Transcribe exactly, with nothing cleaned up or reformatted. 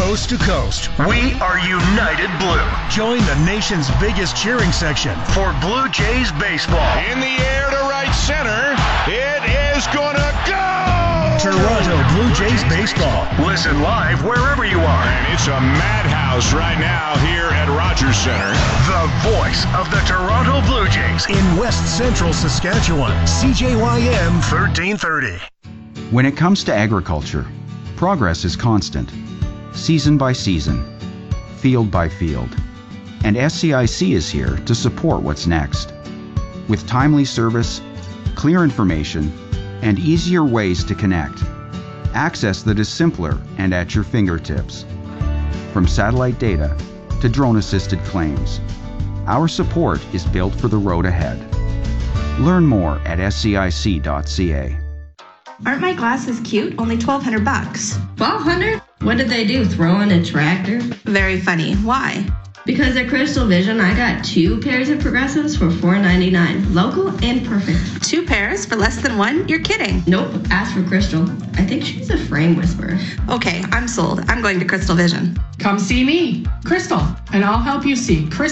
coast to coast, we are United Blue. Join the nation's biggest cheering section for Blue Jays baseball. In the air to right center, it is gonna go! Toronto Blue Jays baseball. Listen live wherever you are. And it's a madhouse right now here at Rogers Center. The voice of the Toronto Blue Jays in West Central Saskatchewan. C J Y M thirteen thirty. When it comes to agriculture, progress is constant, season by season, field by field. And S C I C is here to support what's next. With timely service, clear information, and easier ways to connect. Access that is simpler and at your fingertips. From satellite data to drone-assisted claims, our support is built for the road ahead. Learn more at S C I C dot C A. Aren't my glasses cute? Only twelve hundred bucks. twelve hundred? What did they do, throw in a tractor? Very funny. Why? Because at Crystal Vision, I got two pairs of progressives for four ninety-nine. Local and perfect. Two pairs for less than one? You're kidding. Nope, ask for Crystal. I think she's a frame whisperer. Okay, I'm sold. I'm going to Crystal Vision. Come see me, Crystal, and I'll help you see Crystal.